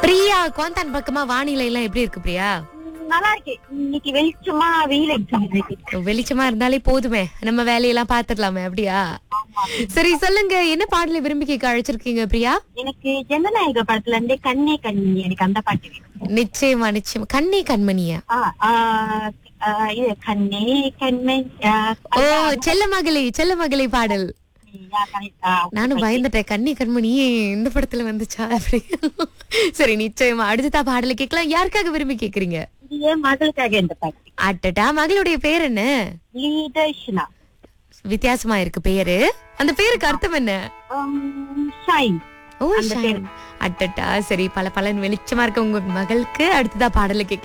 பிரியா, கோந்தான் பக்கமா வானிலை எல்லாம் எப்படி இருக்கு பிரியா? நல்லா இருக்கு. இன்னைக்கு வெளிச்சமா வெயில் அடிச்சு. வெளிச்சமா இருந்தாலே போதுமே, நம்ம வேலையெல்லாம் பாத்துடலாமே, அப்படியா? சரி சொல்லுங்க, என்ன பாடலை விரும்பி கேட்க அழைச்சிருக்கீங்க பிரியா? எனக்கு ஜனநாயக படத்துல இருந்தே கண்ணே கண்ணி, எனக்கு அந்த பாட்டு வேணும். நிச்சயமா நிச்சயமா. கண்ணே கண்மணியா? இது கண்ணே கண்மணி. ஓ, செல்ல மகளே பாடல். நானும் பயந்துட்டேன், கண்ணி கண்மணி இந்த படத்துல வந்துச்சா அப்படி. சரி நிச்சயமா அடுத்த பாடலை கேட்கலாம். யாருக்காக விரும்பி கேக்குறீங்க? என் மகளுக்காக இந்த பாட்டு. அட்டடா, மகளுடைய பேர் என்ன? லீதர்ஷனா. வித்தியாசமா இருக்கு பேரு. அந்த பேருக்கு அர்த்தம் என்ன? ஷைன். ஓ ஷைன். அட்டடா, சரி, பல வெளிச்சமா இருக்க உங்க மகளுக்கு அடுத்ததா பாடலை கேட்கலாம்.